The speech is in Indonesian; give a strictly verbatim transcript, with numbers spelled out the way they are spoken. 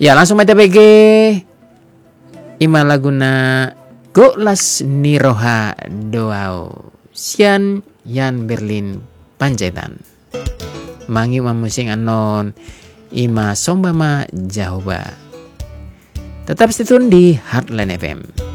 Ya langsung mata B G ima laguna Golas Niroha Doao Sian Yan Berlin Panjaitan mangi mamusing anon ima sombama jahoba. Tetap stay tune di Heartland F M.